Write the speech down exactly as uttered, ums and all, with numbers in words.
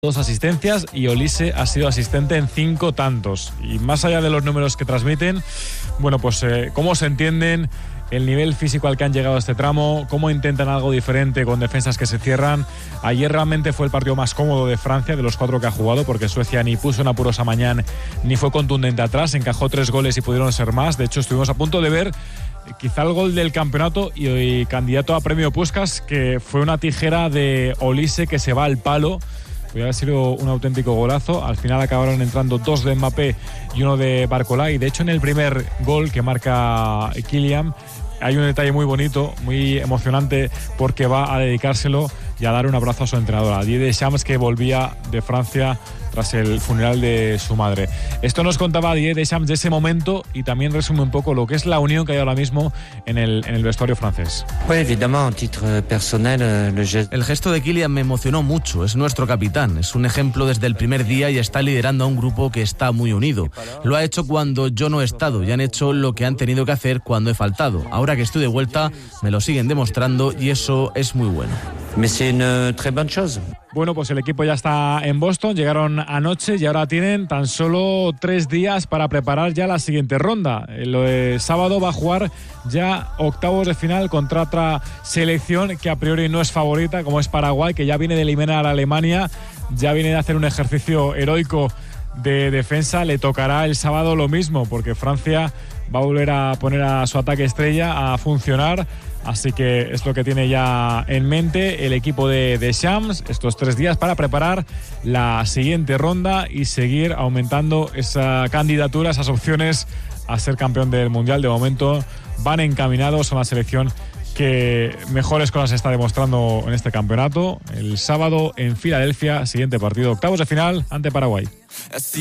dos asistencias y Olise ha sido asistente en cinco tantos. Y más allá de los números que transmiten, bueno, pues eh, cómo se entienden, el nivel físico al que han llegado a este tramo, cómo intentan algo diferente con defensas que se cierran. Ayer realmente fue el partido más cómodo de Francia, de los cuatro que ha jugado, porque Suecia ni puso en apuros a Mañán ni fue contundente atrás, encajó tres goles y pudieron ser más. De hecho, estuvimos a punto de ver quizá el gol del campeonato y, y candidato a premio Puskás, que fue una tijera de Olise que se va al palo. Podría haber sido un auténtico golazo. Al final acabaron entrando dos de Mbappé y uno de Barcola. Y de hecho, en el primer gol que marca Kylian, hay un detalle muy bonito, muy emocionante, porque va a dedicárselo y a dar un abrazo a su entrenadora, Didier Deschamps, que volvía de Francia tras el funeral de su madre. Esto nos contaba Didier Deschamps de ese momento y también resume un poco lo que es la unión que hay ahora mismo en el, en el vestuario francés. El gesto de Kylian me emocionó mucho, es nuestro capitán, es un ejemplo desde el primer día y está liderando a un grupo que está muy unido. Lo ha hecho cuando yo no he estado y han hecho lo que han tenido que hacer cuando he faltado. Ahora que estoy de vuelta me lo siguen demostrando y eso es muy bueno. Bueno, pues el equipo ya está en Boston, llegaron anoche y ahora tienen tan solo tres días para preparar ya la siguiente ronda. El sábado va a jugar ya octavos de final contra otra selección que a priori no es favorita, como es Paraguay, que ya viene de eliminar a Alemania, ya viene de hacer un ejercicio heroico de defensa. Le tocará el sábado lo mismo, porque Francia va a volver a poner a su ataque estrella a funcionar. Así que es lo que tiene ya en mente el equipo de Deschamps estos tres días para preparar la siguiente ronda y seguir aumentando esa candidatura, esas opciones a ser campeón del Mundial. De momento van encaminados a la selección que mejores cosas está demostrando en este campeonato. El sábado en Filadelfia, siguiente partido, octavos de final ante Paraguay.